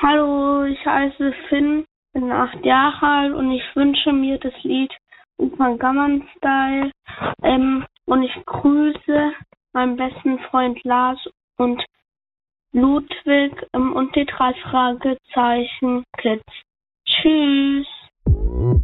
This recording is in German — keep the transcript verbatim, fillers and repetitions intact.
Hallo, ich heiße Finn, bin acht Jahre alt und ich wünsche mir das Lied Opa Gamman Style. Ähm, und ich grüße meinen besten Freund Lars und Ludwig ähm, und die drei Fragezeichen Kids. Tschüss.